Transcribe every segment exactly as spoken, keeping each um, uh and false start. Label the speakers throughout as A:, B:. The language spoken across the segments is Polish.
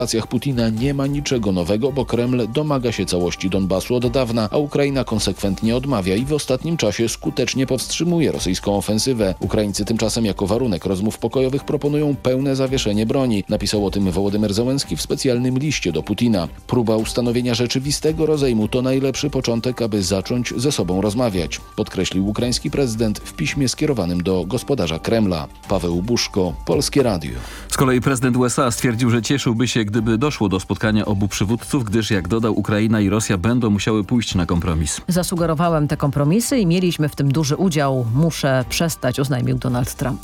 A: W relacjach Putina nie ma niczego nowego, bo Kreml domaga się całości Donbasu od dawna, a Ukraina konsekwentnie odmawia i w ostatnim czasie skutecznie powstrzymuje rosyjską ofensywę. Ukraińcy tymczasem jako warunek rozmów pokojowych proponują pełne zawieszenie broni. Napisał o tym Wołodymyr Zełenski w specjalnym liście do Putina. Próba ustanowienia rzeczywistego rozejmu to najlepszy początek, aby zacząć ze sobą rozmawiać, podkreślił ukraiński prezydent w piśmie skierowanym do gospodarza Kremla. Paweł Buszko, Polskie Radio.
B: Z kolei prezydent U S A stwierdził, że cieszyłby się, gdyby doszło do spotkania obu przywódców, gdyż jak dodał, Ukraina i Rosja będą musiały pójść na kompromis.
C: Zasugerowałem te kompromisy i mieliśmy w tym duży udział. Muszę przestać, oznajmił Donald Trump.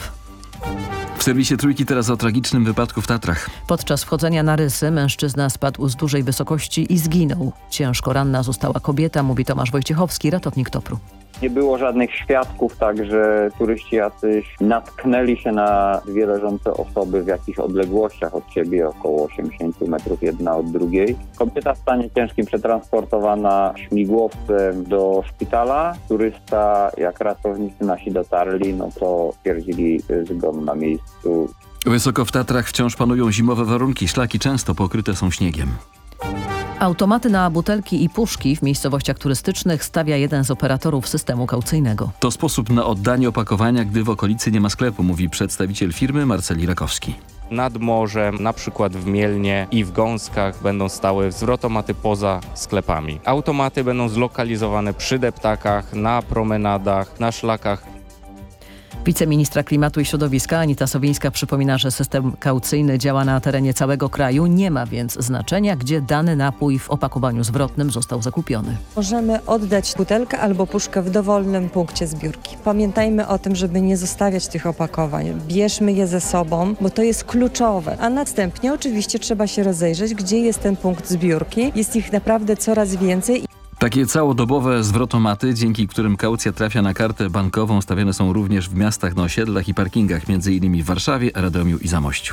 B: W serwisie Trójki teraz o tragicznym wypadku w Tatrach.
C: Podczas wchodzenia na rysy mężczyzna spadł z dużej wysokości i zginął. Ciężko ranna została kobieta, mówi Tomasz Wojciechowski, ratownik Topru.
D: Nie było żadnych świadków, także turyści jacyś natknęli się na dwie leżące osoby w jakichś odległościach od siebie, około osiemdziesiąt metrów jedna od drugiej. Kobieta w stanie ciężkim przetransportowana śmigłowcem do szpitala. Turysta, jak ratownicy nasi dotarli, no to stwierdzili zgon na miejscu.
B: Wysoko w Tatrach wciąż panują zimowe warunki. Szlaki często pokryte są śniegiem.
C: Automaty na butelki i puszki w miejscowościach turystycznych stawia jeden z operatorów systemu kaucyjnego.
B: To sposób na oddanie opakowania, gdy w okolicy nie ma sklepu, mówi przedstawiciel firmy Marceli Rakowski.
E: Nad morzem, na przykład w Mielnie i w Gąskach będą stały zwrotomaty poza sklepami. Automaty będą zlokalizowane przy deptakach, na promenadach, na szlakach.
C: Wiceministra Klimatu i Środowiska Anita Sowińska przypomina, że system kaucyjny działa na terenie całego kraju. Nie ma więc znaczenia, gdzie dany napój w opakowaniu zwrotnym został zakupiony.
F: Możemy oddać butelkę albo puszkę w dowolnym punkcie zbiórki. Pamiętajmy o tym, żeby nie zostawiać tych opakowań. Bierzmy je ze sobą, bo to jest kluczowe. A następnie oczywiście trzeba się rozejrzeć, gdzie jest ten punkt zbiórki. Jest ich naprawdę coraz więcej.
B: Takie całodobowe zwrotomaty, dzięki którym kaucja trafia na kartę bankową, stawiane są również w miastach, na osiedlach i parkingach, między innymi w Warszawie, Radomiu i Zamościu.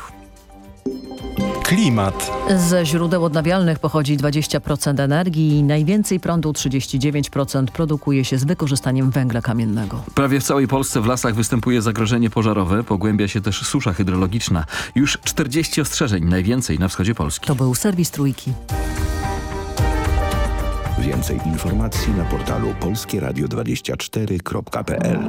G: Klimat.
C: Ze źródeł odnawialnych pochodzi dwadzieścia procent energii i najwięcej prądu, trzydzieści dziewięć procent, produkuje się z wykorzystaniem węgla kamiennego.
B: Prawie w całej Polsce w lasach występuje zagrożenie pożarowe, pogłębia się też susza hydrologiczna. Już czterdzieści ostrzeżeń, najwięcej na wschodzie Polski.
C: To był serwis Trójki.
H: Więcej informacji na portalu polskie radio dwadzieścia cztery kropka p l.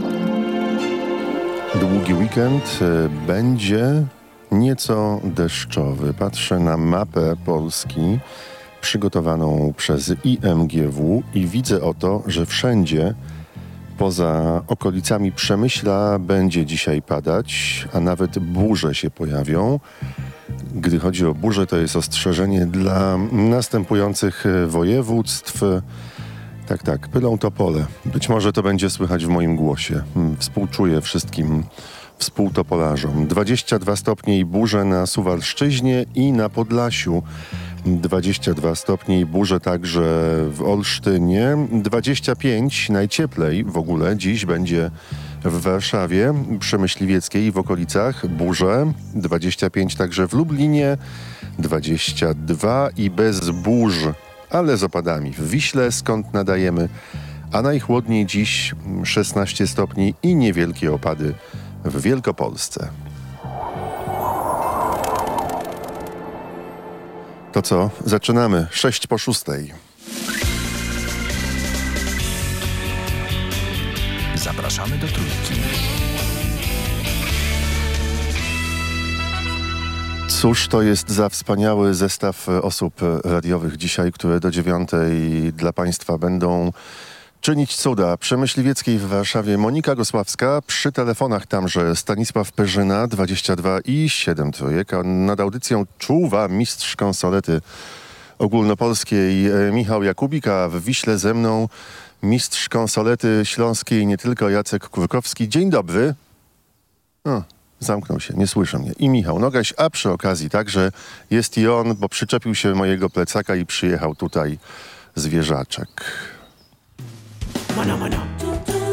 I: Długi weekend będzie nieco deszczowy. Patrzę na mapę Polski przygotowaną przez I M G W i widzę oto, że wszędzie poza okolicami Przemyśla będzie dzisiaj padać, a nawet burze się pojawią. Gdy chodzi o burzę, to jest ostrzeżenie dla następujących województw. Tak, tak, pylą topole. Być może to będzie słychać w moim głosie. Współczuję wszystkim współtopolarzom. dwadzieścia dwa stopnie i burze na Suwalszczyźnie i na Podlasiu. dwadzieścia dwa stopnie i burze także w Olsztynie. dwadzieścia pięć najcieplej w ogóle dziś będzie w Warszawie, Przemyśliwieckiej i w okolicach burze. dwadzieścia pięć także w Lublinie. dwadzieścia dwa i bez burz, ale z opadami w Wiśle, skąd nadajemy. A najchłodniej dziś szesnaście stopni i niewielkie opady w Wielkopolsce. To co? Zaczynamy. Sześć po szóstej.
H: Zapraszamy do Trójki.
I: Cóż to jest za wspaniały zestaw osób radiowych dzisiaj, które do dziewiątej dla Państwa będą czynić cuda. Przemyśliwieckiej w Warszawie Monika Gosławska, przy telefonach tamże Stanisław Perzyna, dwadzieścia dwa i siedem trójek. Nad audycją czuwa mistrz konsolety ogólnopolskiej Michał Jakubika, w Wiśle ze mną mistrz konsolety śląskiej nie tylko Jacek Kurkowski. Dzień dobry. O, zamknął się, nie słyszę mnie. I Michał Nogaś, a przy okazji także jest i on, bo przyczepił się mojego plecaka i przyjechał tutaj zwierzaczek.
J: Mana, mana.